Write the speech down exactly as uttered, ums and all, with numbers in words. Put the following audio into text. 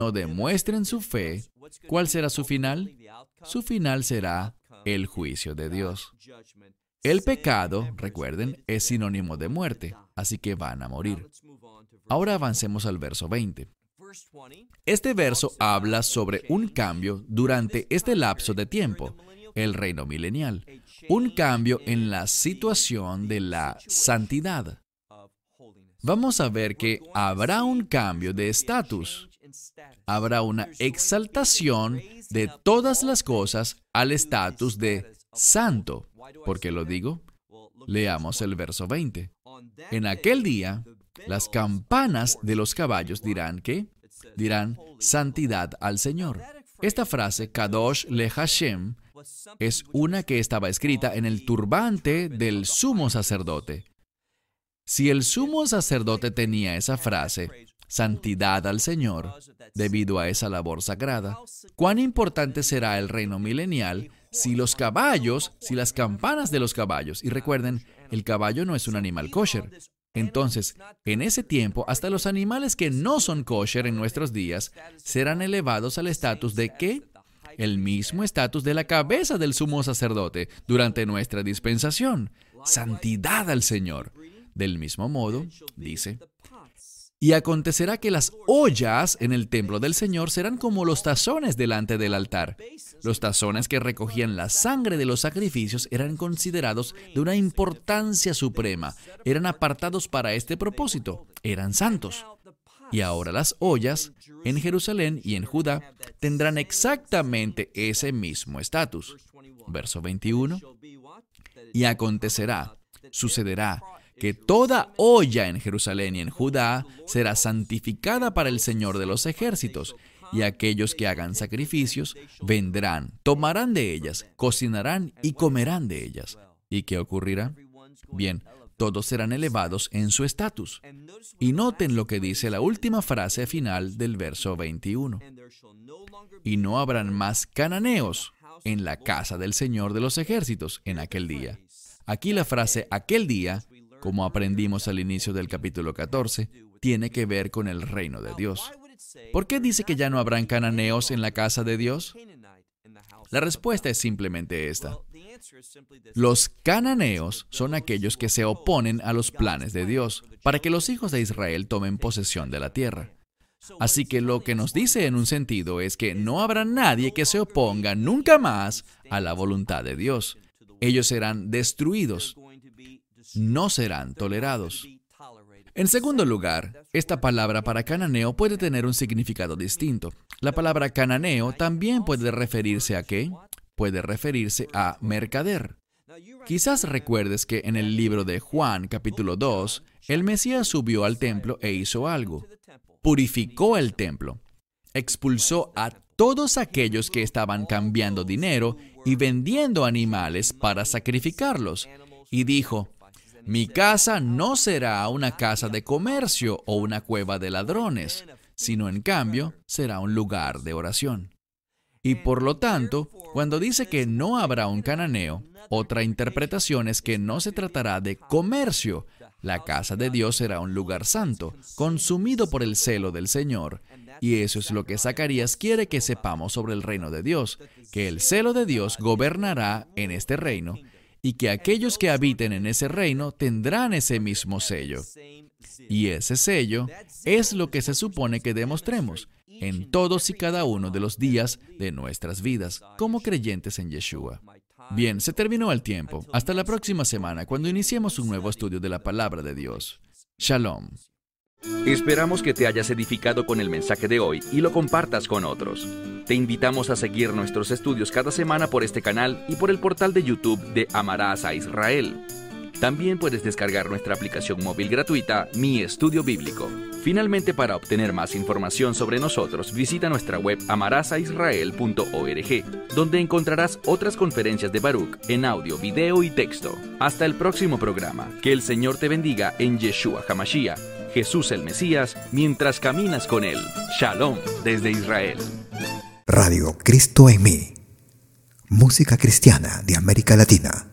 no demuestren su fe, ¿cuál será su final? Su final será el juicio de Dios. El pecado, recuerden, es sinónimo de muerte, así que van a morir. Ahora avancemos al verso veinte. Este verso habla sobre un cambio durante este lapso de tiempo, el reino milenial, un cambio en la situación de la santidad. Vamos a ver que habrá un cambio de estatus. Habrá una exaltación de todas las cosas al estatus de santo. ¿Por qué lo digo? Leamos el verso veinte. En aquel día, las campanas de los caballos dirán ¿qué? Dirán santidad al Señor. Esta frase, Kadosh le Hashem, es una que estaba escrita en el turbante del sumo sacerdote. Si el sumo sacerdote tenía esa frase, santidad al Señor, debido a esa labor sagrada, ¿cuán importante será el reino milenial si los caballos, si las campanas de los caballos, y recuerden, el caballo no es un animal kosher? Entonces, en ese tiempo, hasta los animales que no son kosher en nuestros días serán elevados al estatus de ¿qué? El mismo estatus de la cabeza del sumo sacerdote durante nuestra dispensación. Santidad al Señor. Del mismo modo, dice, y acontecerá que las ollas en el templo del Señor serán como los tazones delante del altar. Los tazones que recogían la sangre de los sacrificios eran considerados de una importancia suprema. Eran apartados para este propósito. Eran santos. Y ahora las ollas en Jerusalén y en Judá tendrán exactamente ese mismo estatus. Verso veintiuno. Y acontecerá, sucederá, que toda olla en Jerusalén y en Judá será santificada para el Señor de los ejércitos, y aquellos que hagan sacrificios vendrán, tomarán de ellas, cocinarán y comerán de ellas. ¿Y qué ocurrirá? Bien, todos serán elevados en su estatus. Y noten lo que dice la última frase final del verso veintiuno. Y no habrán más cananeos en la casa del Señor de los ejércitos en aquel día. Aquí la frase aquel día, como aprendimos al inicio del capítulo catorce, tiene que ver con el reino de Dios. ¿Por qué dice que ya no habrán cananeos en la casa de Dios? La respuesta es simplemente esta. Los cananeos son aquellos que se oponen a los planes de Dios para que los hijos de Israel tomen posesión de la tierra. Así que lo que nos dice en un sentido es que no habrá nadie que se oponga nunca más a la voluntad de Dios. Ellos serán destruidos. No serán tolerados. En segundo lugar, esta palabra para cananeo puede tener un significado distinto. La palabra cananeo también puede referirse a ¿qué? Puede referirse a mercader. Quizás recuerdes que en el libro de Juan, capítulo dos, el Mesías subió al templo e hizo algo. Purificó el templo. Expulsó a todos aquellos que estaban cambiando dinero y vendiendo animales para sacrificarlos. Y dijo, mi casa no será una casa de comercio o una cueva de ladrones, sino en cambio será un lugar de oración. Y por lo tanto, cuando dice que no habrá un cananeo, otra interpretación es que no se tratará de comercio. La casa de Dios será un lugar santo, consumido por el celo del Señor. Y eso es lo que Zacarías quiere que sepamos sobre el reino de Dios, que el celo de Dios gobernará en este reino, y que aquellos que habiten en ese reino tendrán ese mismo sello. Y ese sello es lo que se supone que demostremos en todos y cada uno de los días de nuestras vidas, como creyentes en Yeshua. Bien, se terminó el tiempo. Hasta la próxima semana, cuando iniciemos un nuevo estudio de la Palabra de Dios. Shalom. Esperamos que te hayas edificado con el mensaje de hoy y lo compartas con otros. Te invitamos a seguir nuestros estudios cada semana por este canal y por el portal de YouTube de Amarás a Israel. También puedes descargar nuestra aplicación móvil gratuita, Mi Estudio Bíblico. Finalmente, para obtener más información sobre nosotros, visita nuestra web amarás a israel punto org, donde encontrarás otras conferencias de Baruch en audio, video y texto. Hasta el próximo programa. Que el Señor te bendiga en Yeshua HaMashiach, Jesús el Mesías, mientras caminas con Él. Shalom desde Israel. Radio Cristo en mí. Música cristiana de América Latina.